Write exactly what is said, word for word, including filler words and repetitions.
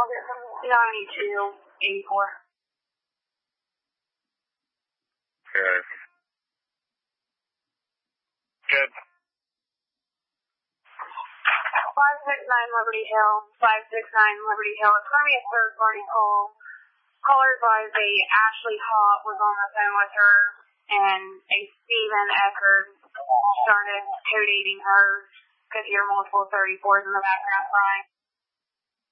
ninety-two eighty-four. Okay. Good. five six nine Liberty Hill, five six nine Liberty Hill. It's going to be a third party call. Caller advised a Ashley Hott was on the phone with her, and a Stephen Eckerd started code-eating her because you hear multiple thirty-fours in the background crying.